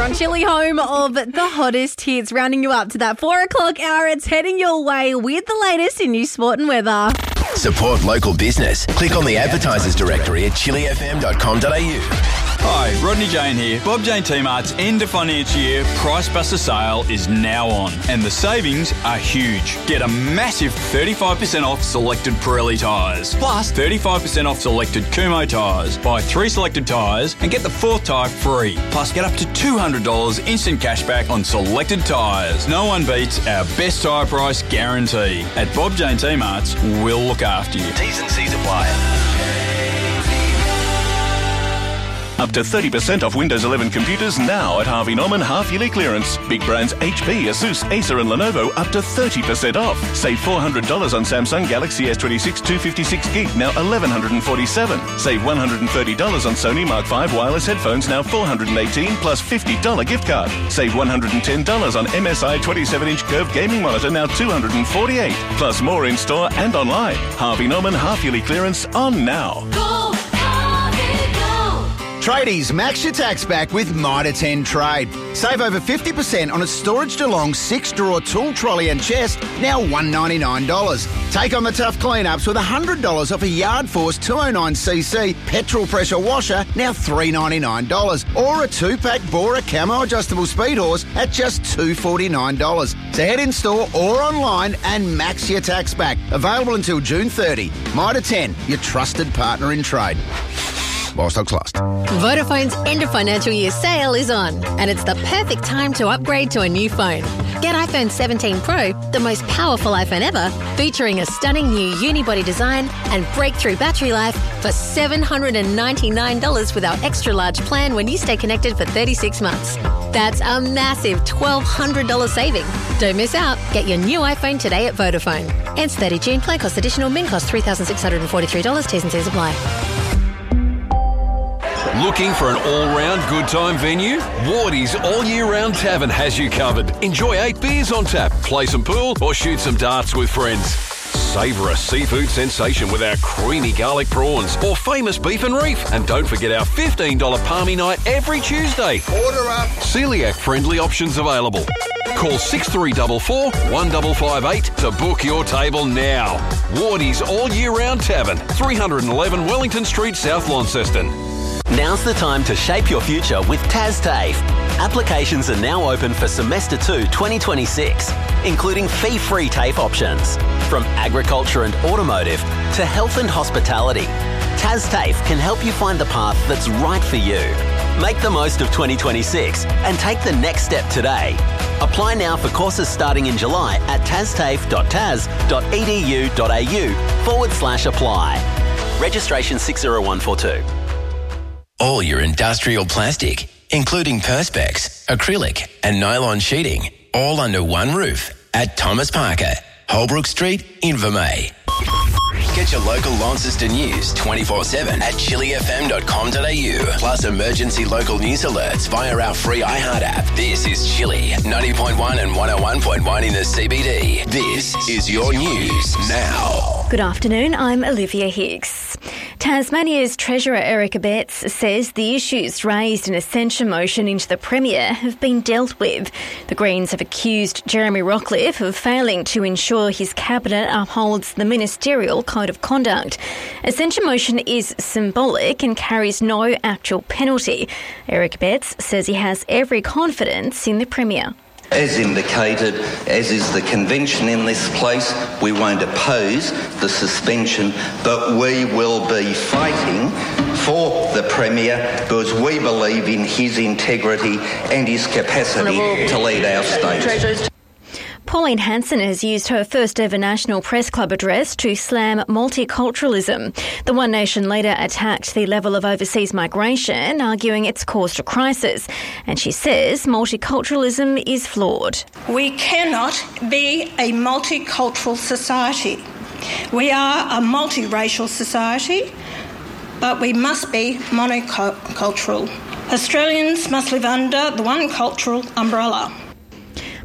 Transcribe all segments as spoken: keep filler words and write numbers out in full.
on Chili, home of the hottest hits, rounding you up to that four o'clock hour. It's heading your way with the latest in news, sport and weather. Support local business. Click on the advertisers directory at chili f m dot com dot a u. Hi, Rodney Jane here. Bob Jane T-Mart's end of financial year Price Buster sale is now on, and the savings are huge. Get a massive thirty-five percent off selected Pirelli tyres, plus thirty-five percent off selected Kumho tyres. Buy three selected tyres and get the fourth tyre free. Plus, get up to two hundred dollars instant cashback on selected tyres. No one beats our best tyre price guarantee. At Bob Jane T-Mart's, we'll look after you. T's and C's apply. Up to thirty percent off Windows eleven computers now at Harvey Norman half-yearly clearance. Big brands H P, Asus, Acer and Lenovo up to thirty percent off. Save four hundred dollars on Samsung Galaxy S twenty-six two fifty-six gig, now eleven forty-seven. Save one hundred thirty dollars on Sony Mark five wireless headphones, now four hundred eighteen plus fifty dollars gift card. Save one hundred ten dollars on M S I twenty-seven inch curved gaming monitor, now two hundred forty-eight dollars. Plus more in store and online. Harvey Norman half-yearly clearance on now. Go! Tradies, max your tax back with Mitre ten Trade. Save over fifty percent on a Storage DeLong six-drawer tool trolley and chest, now one hundred ninety-nine dollars. Take on the tough clean-ups with one hundred dollars off a Yard Force two oh nine c c petrol pressure washer, now three hundred ninety-nine dollars. Or a two-pack Bora Camo adjustable speed horse at just two hundred forty-nine dollars. So head in store or online and max your tax back. Available until June thirtieth. Mitre ten, your trusted partner in trade. While stocks last. Vodafone's end of financial year sale is on, and it's the perfect time to upgrade to a new phone. Get iPhone seventeen Pro, the most powerful iPhone ever, featuring a stunning new unibody design and breakthrough battery life for seven hundred ninety-nine dollars with our extra large plan when you stay connected for thirty-six months. That's a massive twelve hundred dollars saving. Don't miss out. Get your new iPhone today at Vodafone. Ends thirtieth June. Plan cost additional. Min cost three thousand six hundred forty-three dollars. T's and C's apply. Looking for an all-round good time venue? Wardy's All Year Round Tavern has you covered. Enjoy eight beers on tap, play some pool or shoot some darts with friends. Savour a seafood sensation with our creamy garlic prawns or famous beef and reef. And don't forget our fifteen dollars palmy night every Tuesday. Order up. Celiac-friendly options available. Call six three four four, one five five eight to book your table now. Wardy's All Year Round Tavern, three eleven Wellington Street, South Launceston. Now's the time to shape your future with TASTAFE. Applications are now open for Semester two twenty twenty-six, including fee-free TAFE options. From agriculture and automotive to health and hospitality, TASTAFE can help you find the path that's right for you. Make the most of twenty twenty-six and take the next step today. Apply now for courses starting in July at tastafe.tas.edu.au forward slash apply. Registration six zero one four two. All your industrial plastic, including Perspex, acrylic and nylon sheeting, all under one roof at Thomas Parker, Holbrook Street, Invermay. Get your local Launceston news twenty-four seven at chili f m dot com dot a u. Plus emergency local news alerts via our free iHeart app. This is Chili, ninety point one and one oh one point one in the C B D. This is your news now. Good afternoon, I'm Olivia Hicks. Tasmania's Treasurer Eric Abetz says the issues raised in a censure motion into the Premier have been dealt with. The Greens have accused Jeremy Rockliff of failing to ensure his cabinet upholds the ministerial code of conduct. A censure motion is symbolic and carries no actual penalty. Eric Abetz says he has every confidence in the Premier. As indicated, as is the convention in this place, we won't oppose the suspension, but we will be fighting for the Premier because we believe in his integrity and his capacity to lead our state. Pauline Hanson has used her first ever National Press Club address to slam multiculturalism. The One Nation leader attacked the level of overseas migration, arguing it's caused a crisis. And she says multiculturalism is flawed. We cannot be a multicultural society. We are a multiracial society, but we must be monocultural. Australians must live under the one cultural umbrella.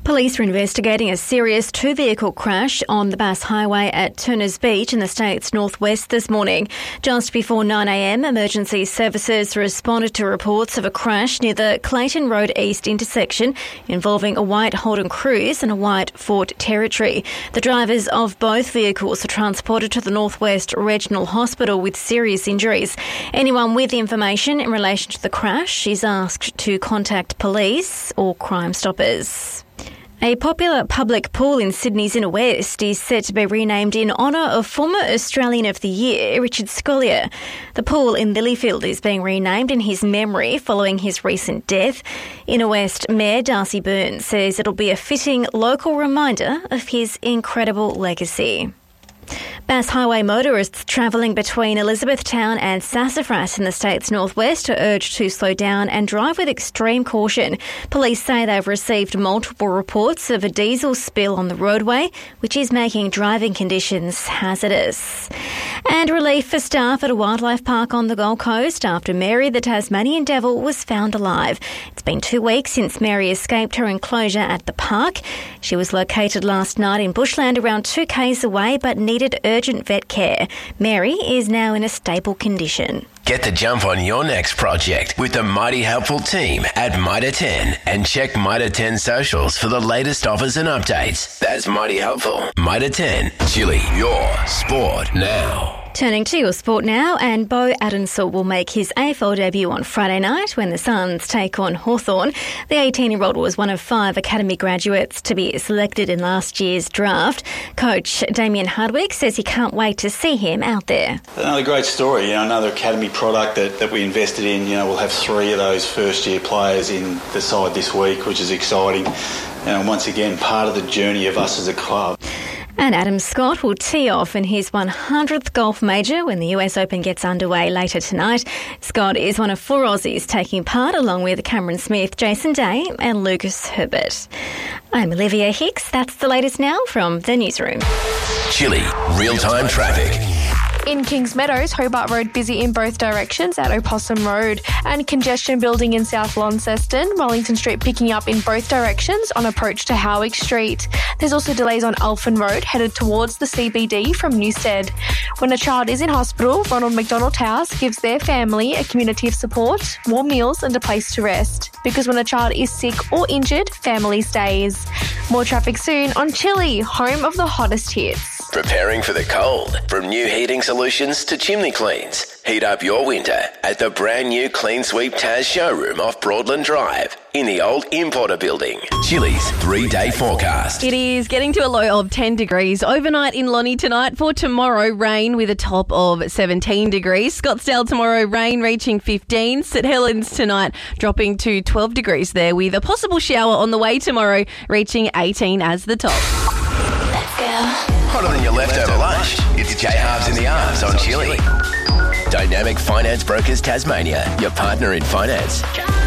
Police are investigating a serious two-vehicle crash on the Bass Highway at Turners Beach in the state's northwest this morning. Just before nine a m, emergency services responded to reports of a crash near the Clayton Road East intersection involving a white Holden Cruise and a white Ford Territory. The drivers of both vehicles are transported to the Northwest Regional Hospital with serious injuries. Anyone with information in relation to the crash is asked to contact police or Crime Stoppers. A popular public pool in Sydney's Inner West is set to be renamed in honour of former Australian of the Year, Richard Scolyer. The pool in Lilyfield is being renamed in his memory following his recent death. Inner West Mayor Darcy Byrne says it'll be a fitting local reminder of his incredible legacy. Bass Highway motorists travelling between Elizabethtown and Sassafras in the state's northwest are urged to slow down and drive with extreme caution. Police say they've received multiple reports of a diesel spill on the roadway, which is making driving conditions hazardous. And relief for staff at a wildlife park on the Gold Coast after Mary the Tasmanian devil was found alive. It's been two weeks since Mary escaped her enclosure at the park. She was located last night in bushland around two k's away but needed urgent vet care. Mary is now in a stable condition. Get the jump on your next project with the mighty helpful team at Mitre ten and check Mitre ten socials for the latest offers and updates. That's mighty helpful. Mitre ten, Chili, your sport now. Turning to your sport now, and Bo Adenshaw will make his A F L debut on Friday night when the Suns take on Hawthorn. The eighteen-year-old was one of five academy graduates to be selected in last year's draft. Coach Damien Hardwick says he can't wait to see him out there. Another great story, you know, another academy product that, that we invested in. You know, we'll have three of those first-year players in the side this week, which is exciting. And once again, part of the journey of us as a club. And Adam Scott will tee off in his one hundredth golf major when the U S Open gets underway later tonight. Scott is one of four Aussies taking part, along with Cameron Smith, Jason Day and Lucas Herbert. I'm Olivia Hicks. That's the latest now from the newsroom. Chili, real-time traffic. In Kings Meadows, Hobart Road busy in both directions at Opossum Road, and congestion building in South Launceston, Wellington Street picking up in both directions on approach to Howick Street. There's also delays on Alphen Road headed towards the C B D from Newstead. When a child is in hospital, Ronald McDonald House gives their family a community of support, warm meals and a place to rest. Because when a child is sick or injured, family stays. More traffic soon on Chili, home of the hottest hits. Preparing for the cold. From new heating solutions to chimney cleans. Heat up your winter at the brand new Clean Sweep Taz showroom off Broadland Drive in the old Importer building. Chili's three-day forecast. It is getting to a low of ten degrees. Overnight in Lonnie tonight. For tomorrow, rain with a top of seventeen degrees. Scottsdale tomorrow, rain reaching fifteen. St Helens tonight dropping to twelve degrees there with a possible shower on the way tomorrow, reaching eighteen as the top. Let's go. Hotter than your leftover lunch. It's J-Halves in the Arms on Chili. Dynamic Finance Brokers Tasmania, your partner in finance.